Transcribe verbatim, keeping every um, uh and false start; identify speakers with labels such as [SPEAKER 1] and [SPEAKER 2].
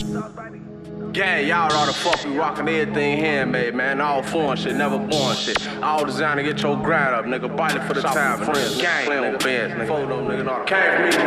[SPEAKER 1] Gang, y'all ought to fuck we rockin' everything handmade, man. All foreign shit, never born shit. All designed to get your grind up, nigga. Bite it for the time, friends. Gang, nigga. Fans, nigga. Came for me,